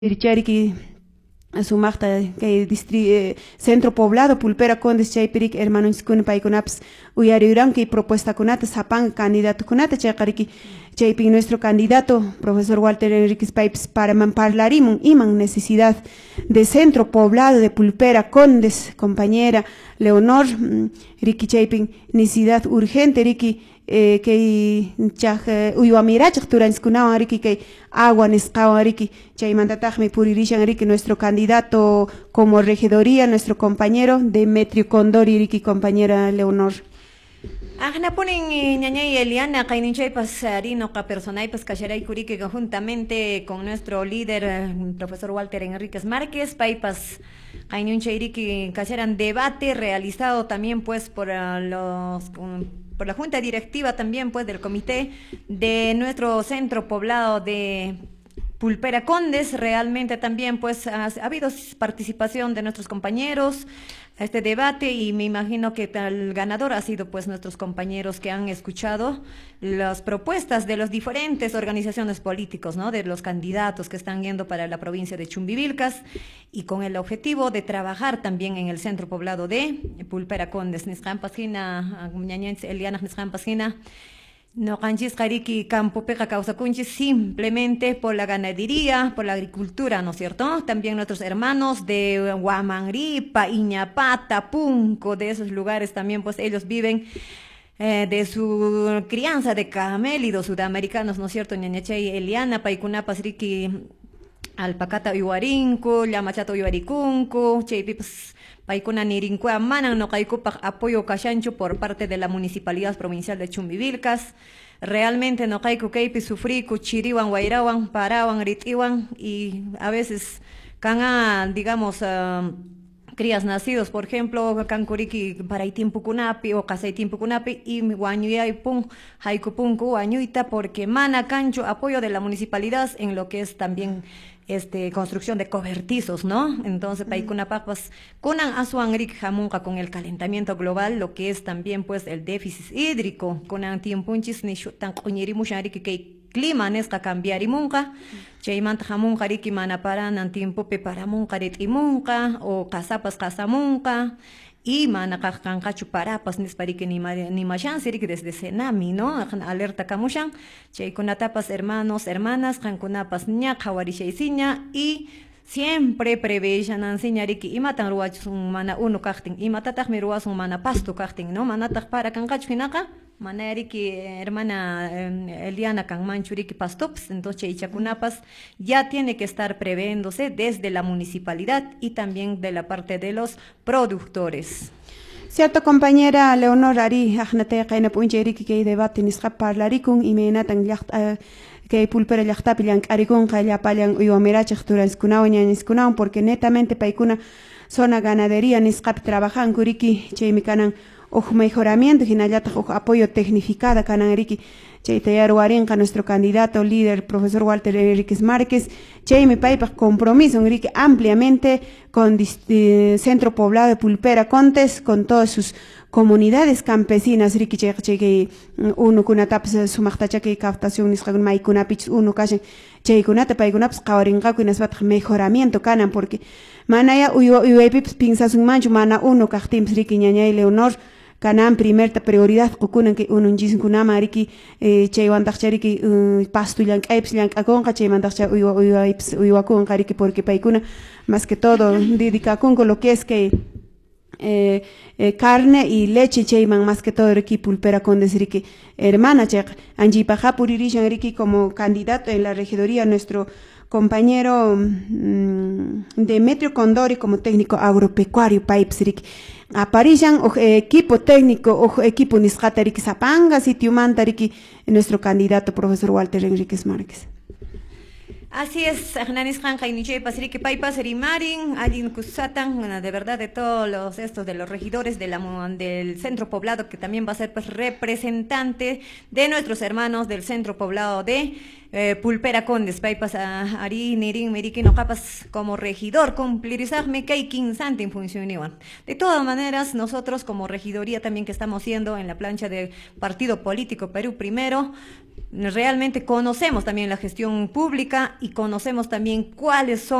Richariki sumaqta kay centro poblado pulpera condes chaypirik hermanos paykunapas uyariranki propuestakunata sapan candidatukunata chayqariki chaypi nuestro candidato profesor Walter Enríquez Paypis para parlarimun iman necesidad de centro poblado de pulpera condes compañera Leonor riki chaypi necesidad urgente riki kay chaj uywamirachaq turaniskunawan riki kay agua nisqawan riki chaymantataqmi puririshan riki nuestro candidato como regidoría nuestro compañero Demetrio Condori riki compañera Leonor. Agnapunin ñañay Eliana Kaininchaypas Arinoca Personaypas Cacharay Curique juntamente con nuestro líder profesor Walter Enríquez Márquez Paypas Kaininchayriki Cacharan debate realizado también pues por la junta directiva también pues del comité de nuestro centro poblado de Pulpera Condes. Realmente también pues ha habido participación de nuestros compañeros a este debate y me imagino que el ganador ha sido pues nuestros compañeros que han escuchado las propuestas de las diferentes organizaciones políticos, ¿no? De los candidatos que están yendo para la provincia de Chumbivilcas y con el objetivo de trabajar también en el centro poblado de Pulpera Condes. Eliana no canchis kariki campo peca causa kunchis simplemente por la ganadería, por la agricultura, ¿no es cierto? También nuestros hermanos de Huamanripa, Iñapata, Punco, de esos lugares también pues ellos viven de su crianza de camélidos sudamericanos, ¿no es cierto? Ñañachay Eliana, Paicunapas riki Alpacata Uihuarinco, Llamachato Uihuaricunco, Chaypipas Paikuna Nirincua Manan no Caikupa apoyo Cachancho por parte de la Municipalidad Provincial de Chumbivilcas. Realmente no Caiku Keipi sufriku, Chiriwan, Guairawan, Parawan, Ritiwan y a veces can digamos crías nacidos, por ejemplo, Cancuriqui Paraitimpucunapi o Casaitimpucunapi y Guañuyaipun, Haikupunku, Guañuita, porque mana cancho apoyo de la municipalidad en lo que es también construcción de cobertizos, ¿no? Entonces, Paicunapapas, Kunan Asuanrik Jamunca con el calentamiento global, lo que es también pues el déficit hídrico, Kunan Tiempunchis ni Shutan Kuñirimushariki que clima nesca cambiar y munca, chaymanta jamunca riki manaparan tiempo para munca retimunca o casapas casamunca y manacajcancachu parapas nispariki ni machan siriki desde senami, ¿no? Alerta camushan, chaykunatapas hermanos, hermanas, cancunapas ñaca warishaysiña y siempre preveyan enseñariki imatan ruachun mana uno cachtin imatataq mi ruasun mana pasto cachtin, ¿no? Manataq para cancachu hinaqa manariki hermana Eliana Canmanchuriki Pastops, entonces Ichacunapas ya tiene que estar previéndose desde la municipalidad y también de la parte de los productores. Cierto compañera Leonor Ari, Agnate Kaina Puncheriki que debate nisqa parlarikun y menatan que pulpera llaqtapi arikun llapallan uywamirachaq turaniskunawan ñaniskunawan porque netamente paykuna zona ganadería nisqapi trabajan kuriki chaymi kanan mejoramiento hinallataq apoyo tecnificada kanan riki chayta warinqa nuestro candidato líder profesor Walter Enríquez Márquez chaymi paypaq compromiso riki ampliamente con centro poblado de Pulpera Condes con todas sus comunidades campesinas riki chay uno kunatapas sumaqtachaki captación nisqakun maykunapich uno kashan chaykunata paykunapas qawarinqaku nasbataq mejoramiento kanan porque manaya uywaypipas pinsasunmanchu mana uno kaqtinpis riki ñañay Leonor kanan primerta prioridad kukunan que uno jiskunama riki chaywantaqcha riki pasto llank'aypis llank'akunqa chaymantaqcha uywaypis uywakunqa riki porque paykuna más que todo dedicakunku lo que es que carne y leche chayman más que todo riki Pulpera Condes riki hermana chay anjipaja puririshan riki como candidato en la regidoría nuestro compañero Demetrio Condori como técnico agropecuario Paips riki aparillan equipo técnico o equipo nisqata riki sapanga sitio manta riki nuestro candidato profesor Walter Enríquez Márquez. Así es, Agnanis Janja y Niche Pasiriki Paipas, Erimarin, Alin Kusatan, de verdad de todos de los regidores del centro poblado, que también va a ser pues representante de nuestros hermanos del centro poblado de pulpera condes, paipas ari, nirin, meriki, no capas como regidor, cumplirizarme que hay 15 en función. De todas maneras, nosotros como regidoría también que estamos siendo en la plancha del Partido Político Perú Primero, realmente conocemos también la gestión pública y conocemos también cuáles son